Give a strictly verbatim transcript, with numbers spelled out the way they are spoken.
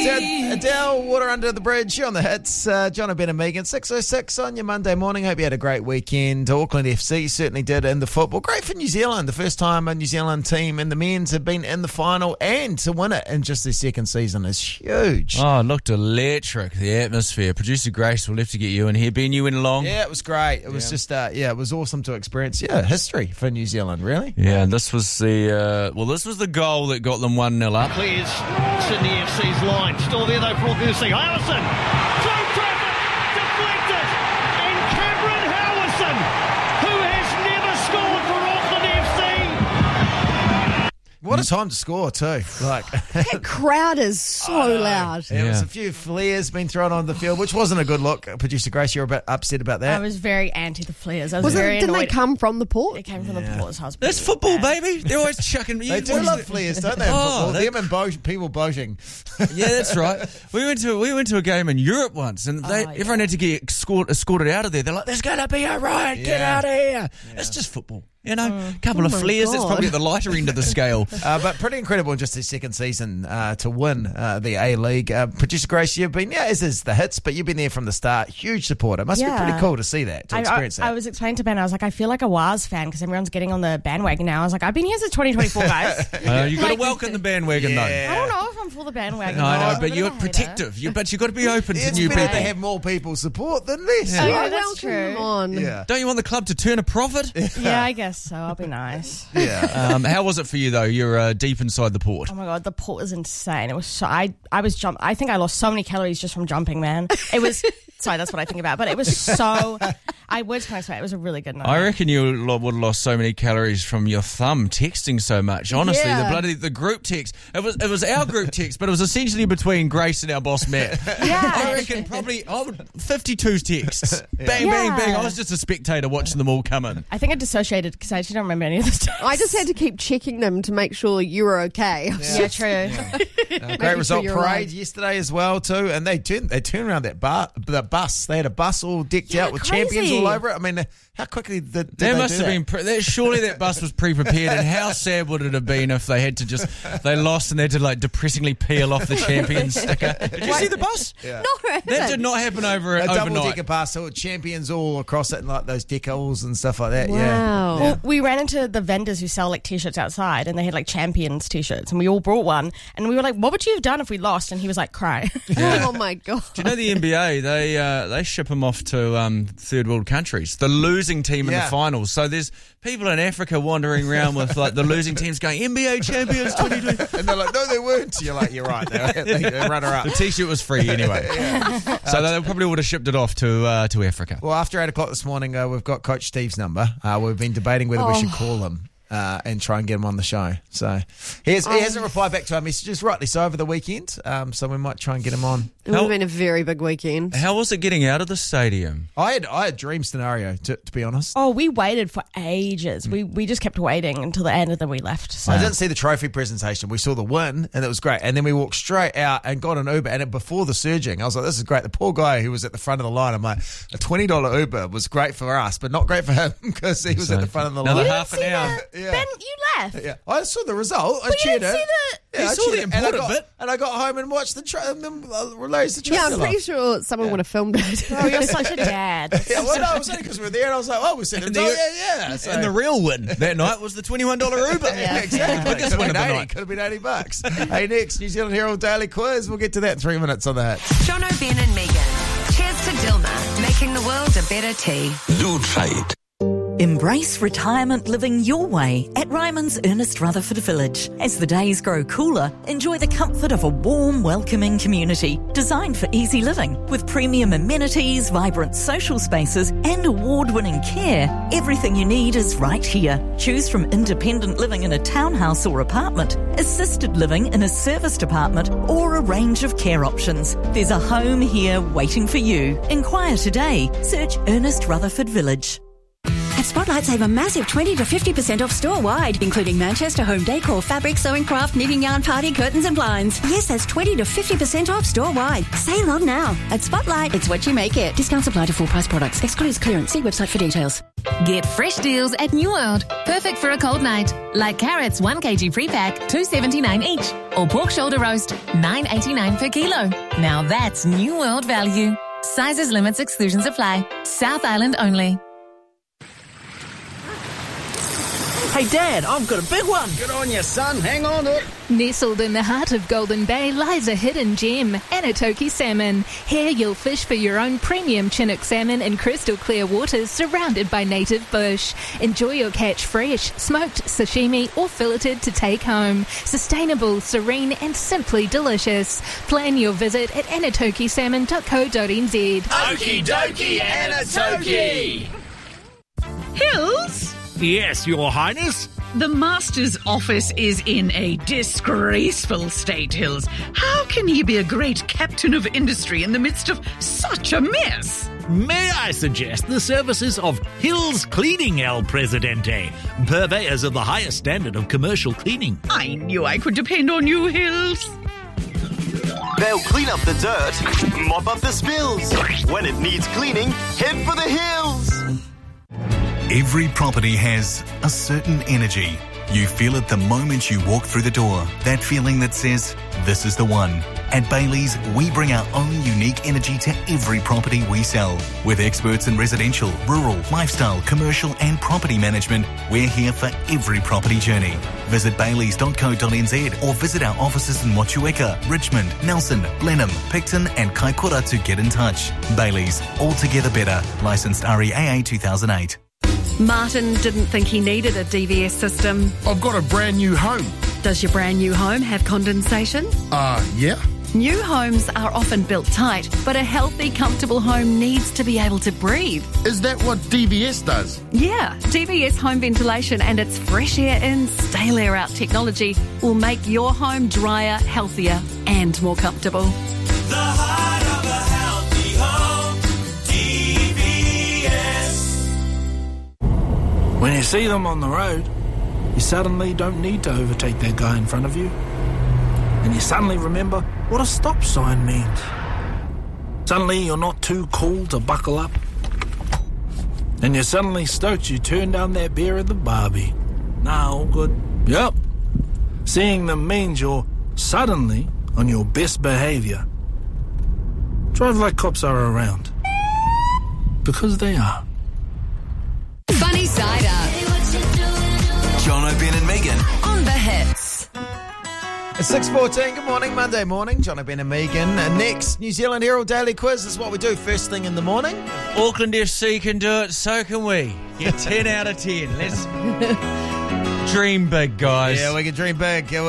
Adele, Adele, Water Under the Bridge, you're on the hits. Uh, John Ben and Megan, six oh six on your Monday morning. Hope you had a great weekend. Auckland F C certainly did in the football. Great for New Zealand. The first time a New Zealand team in the men's have been in the final, and to win it in just their second season is huge. Oh, it looked electric, the atmosphere. Producer Grace, we'll have to get you in here. Ben, you went along? Yeah, it was great. It was yeah. just, uh, yeah, it was awesome to experience. Yeah, history for New Zealand, really. Yeah, this was the, uh, well, this was the goal that got them one nil up. Clears Sydney F C's line. Still there though for Augusti. Howison! Through traffic! Deflected! And Cameron Howison, who has never scored for Auckland F C. What a time to score too. Like that crowd is so loud. There yeah. was a few flares being thrown on the field, which wasn't a good look. Producer Grace, you're a bit upset about that. I was very anti the flares. I was, was very it, Didn't annoyed. they come from the port? They came from yeah. the port. So That's football, bad. baby. They're always chucking. They do love the... flares, don't they? Oh, they... Them and bo- people boating. Yeah, that's right. We went to we went to a game in Europe once, and they, oh, yeah. everyone had to get escorted, escorted out of there. They're like, "There's going to be a riot. Yeah. Get out of here." Yeah. It's just football. You know, a mm. couple oh of flares, God. That's probably at the lighter end of the scale. uh, but pretty incredible in just his second season uh, to win uh, the A-League. Uh, Producer Grace, you've been, yeah, as is the hits, but you've been there from the start. Huge supporter. Must yeah. be pretty cool to see that, to I, experience I, that. I was explaining to Ben, I was like, I feel like a W A S fan because everyone's getting on the bandwagon now. I was like, I've been here since twenty twenty-four, guys. uh, you've got to welcome the bandwagon, yeah. though. I don't know if I'm for the bandwagon. No, I know, I'm but you're protective. You, but you've got to be open it's to new people. people. They have more people support than less. Yeah, yeah oh, that's welcome true. them on. Yeah. Don't you want the club to turn a profit? Yeah, I guess so. I'll be nice. Yeah. Um, how was it for you though? You're uh, deep inside the port. Oh my god, the port is insane. It was so I I was jump. I think I lost so many calories just from jumping, man. It was sorry, that's what I think about. But it was so. I words can't explain. It was a really good night. I reckon you would have lost so many calories from your thumb texting so much. Honestly, yeah. the bloody the group text. It was it was our group text, but it was essentially between Grace and our boss Matt. Yeah. I reckon probably I would, fifty-two texts. Yeah. Bang, yeah. bang, bang. I was just a spectator watching them all come in. I think I dissociated because I actually don't remember any of this stuff. I just had to keep checking them to make sure you were okay. Yeah, yeah true. Yeah. Uh, great result sure parade right. yesterday as well too, and they turned they turned around that bar, the bus. They had a bus all decked yeah, out with crazy. champions all over it. I mean, how quickly did, did There they must do have that? been pre- that, surely that bus was pre-prepared, and how sad would it have been if they had to just they lost and they had to like depressingly peel off the champion sticker. Did you see the bus? Yeah. No, I That haven't. did not happen over A overnight. double decker bus, so champions all across it, and like those decals and stuff like that. Wow. Yeah. Well, we ran into the vendors who sell like t-shirts outside, and they had like champions t-shirts, and we all brought one, and we were like, "What would you have done if we lost?" And he was like, "Cry." Oh my god! Do you know the N B A? They uh, they ship them off to um, third world countries. The losing team in Yeah. the finals. So there's people in Africa wandering around with like the losing teams going N B A champions twenty twenty. And they're like, "No, they weren't." You're like, "You're right. They, they, they runner up." The t-shirt was free anyway. Yeah. So they probably would have shipped it off to uh, to Africa. Well, after eight o'clock this morning, uh, we've got Coach Steve's number. Uh, we've been debating whether Oh. we should call him uh, and try and get him on the show. So he, has, he hasn't replied back to our messages, rightly so, over the weekend. Um, so we might try and get him on. It would have been a very big weekend. How was it getting out of the stadium? I had I had a dream scenario, to, to be honest. Oh, we waited for ages. We we just kept waiting until the end, and then we left. So. I didn't see the trophy presentation. We saw the win, and it was great. And then we walked straight out and got an Uber. And it, before the surging, I was like, "This is great." The poor guy who was at the front of the line. I'm like, a twenty dollar Uber was great for us, but not great for him because he was So, at the front of the another line. half an hour. Yeah. Ben, you left. Yeah, I saw the result. I But you cheered didn't it. see the- Yeah, You I saw cheered the it. and I important got, bit. and I got home and watched the tra- and then, uh, relays the Yeah, trailer. I'm pretty sure someone would have filmed it. Oh, you're such a dad. Yeah, well, no, it was only because we were there, and I was like, "Oh, we're sitting." And Oh, the- yeah, yeah. So, And the real win that night was the twenty-one dollar Uber. yeah, exactly. Biggest Could win have of been the eighty. night. Could have been eighty bucks. Hey, next New Zealand Herald Daily Quiz. We'll get to that in three minutes on the hit. Jono, Ben and Megan. Cheers to Dilma, making the world a better tea. Lutrite. Embrace retirement living your way at Ryman's Ernest Rutherford Village. As the days grow cooler, enjoy the comfort of a warm, welcoming community designed for easy living. With premium amenities, vibrant social spaces and award-winning care, everything you need is right here. Choose from independent living in a townhouse or apartment, assisted living in a serviced apartment, or a range of care options. There's a home here waiting for you. Inquire today. Search Ernest Rutherford Village. At Spotlight, save a massive twenty to fifty percent off store-wide, including Manchester home decor, fabric, sewing craft, knitting yarn, party, curtains and blinds. Yes, that's twenty to fifty percent off store-wide. Sale on now. At Spotlight, it's what you make it. Discounts apply to full-price products. Excludes clearance. See website for details. Get fresh deals at New World. Perfect for a cold night. Like carrots one kilogram pre-pack, two dollars seventy-nine each. Or pork shoulder roast, nine dollars eighty-nine per kilo. Now that's New World value. Sizes, limits, exclusions apply. South Island only. Hey, Dad, I've got a big one. Good on you, son. Hang on to it. Nestled in the heart of Golden Bay lies a hidden gem, Anatoki Salmon. Here you'll fish for your own premium Chinook salmon in crystal clear waters surrounded by native bush. Enjoy your catch fresh, smoked, sashimi or filleted to take home. Sustainable, serene and simply delicious. Plan your visit at anatoki salmon dot co dot n z. Okie dokie, Anatoki. Hills? Yes, Your Highness. The Master's office is in a disgraceful state, Hills. How can he be a great captain of industry in the midst of such a mess? May I suggest the services of Hills Cleaning, El Presidente, purveyors of the highest standard of commercial cleaning. I knew I could depend on you, Hills. They'll clean up the dirt, mop up the spills. When it needs cleaning, head for the hills. Every property has a certain energy. You feel it the moment you walk through the door. That feeling that says, this is the one. At Bailey's, we bring our own unique energy to every property we sell. With experts in residential, rural, lifestyle, commercial and property management, we're here for every property journey. Visit baileys dot co dot n z or visit our offices in Motueka, Richmond, Nelson, Blenheim, Picton and Kaikoura to get in touch. Bailey's, altogether better. Licensed R E A A two thousand eight. Martin didn't think he needed a D V S system. I've got a brand new home. Does your brand new home have condensation? Uh, yeah. New homes are often built tight, but a healthy, comfortable home needs to be able to breathe. Is that what D V S does? Yeah, D V S home ventilation and its fresh air in, stale air out technology will make your home drier, healthier and more comfortable. The heart of a healthy home, D V S. When you see them on the road, you suddenly don't need to overtake that guy in front of you. And you suddenly remember what a stop sign means. Suddenly you're not too cool to buckle up. And you're suddenly stoked you turned down that beer at the Barbie. Nah, all good. Yep. Seeing them means you're suddenly on your best behaviour. Drive like cops are around. Because they are. Funny Side Up. Jono, Ben and Megan. On the hits. It's six fourteen. Good morning, Monday morning. Jono, Ben and Megan. And next, New Zealand Herald Daily Quiz. This is what we do first thing in the morning. Auckland F C can do it, so can we. Get ten out of ten. Let's dream big, guys. Yeah, we can dream big.